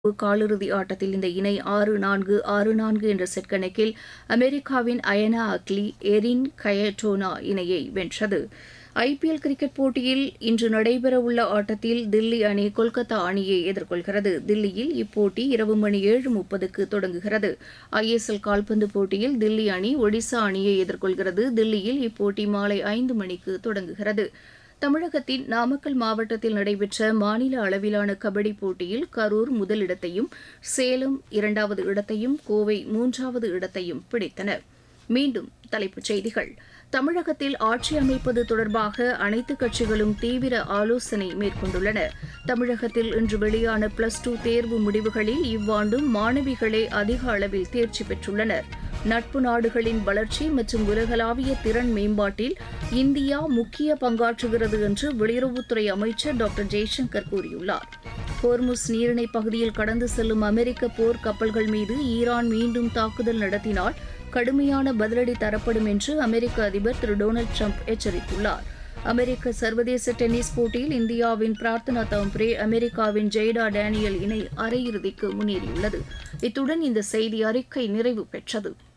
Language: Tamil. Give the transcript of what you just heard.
காலிறுதி ஆட்டத்தில் இந்த இணை 6-4, 6-4 என்ற செட் கணக்கில் அமெரிக்காவின் அயனா அக்லி, எரின் கயட்டோனா இணையை வென்றது. ஐபிஎல் கிரிக்கெட் போட்டியில் இன்று நடைபெறவுள்ள ஆட்டத்தில் தில்லி அணி கொல்கத்தா அணியை எதிர்கொள்கிறது. தில்லியில் இப்போட்டி இரவு மணி 7:30க்கு தொடங்குகிறது. ஐஎஸ்எல் கால்பந்து போட்டியில் தில்லி அணி ஒடிசா அணியை எதிர்கொள்கிறது. தில்லியில் இப்போட்டி மாலை 5 மணிக்கு தொடங்குகிறது. தமிழகத்தின் நாமக்கல் மாவட்டத்தில் நடைபெற்ற மாநில அளவிலான கபடி போட்டியில் கரூர் முதலிடத்தையும், சேலம் 2வது இடத்தையும், கோவை 3வது இடத்தையும் பிடித்தன. மீண்டும் தலைப்புச் செய்திகள். தமிழகத்தில் ஆட்சி அமைப்பது தொடர்பாக அனைத்துக் கட்சிகளும் தீவிர ஆலோசனை மேற்கொண்டுள்ளன. தமிழகத்தில் இன்று வெளியான +2 தேர்வு முடிவுகளில் இவ்வாண்டும் மாணவிகளே அதிக அளவில் தேர்ச்சி பெற்றுள்ளனர். நட்பு நாடுகளின் வளர்ச்சி மற்றும் உலகளாவிய திறன் மேம்பாட்டில் இந்தியா முக்கிய பங்காற்றுகிறது என்று வெளியுறவுத்துறை அமைச்சர் டாக்டர் ஜெய்சங்கர் கூறியுள்ளார். ஹோர்முஸ் நீரிணை பகுதியில் கடந்து செல்லும் அமெரிக்க போர் கப்பல்கள் மீது ஈரான் மீண்டும் தாக்குதல் நடத்தினால் கடுமையான பதிலடி தரப்படும் என்று அமெரிக்க அதிபர் திரு டொனால்டு ட்ரம்ப் எச்சரித்துள்ளார். அமெரிக்க சர்வதேச டென்னிஸ் போட்டியில் இந்தியாவின் பிரார்த்தனா தாம்ப்ரே, அமெரிக்காவின் ஜெய்டா டேனியல் இணை அரையிறுதிக்கு முன்னேறியுள்ளது. இத்துடன் இந்த செய்தி அறிக்கை நிறைவு பெற்றது.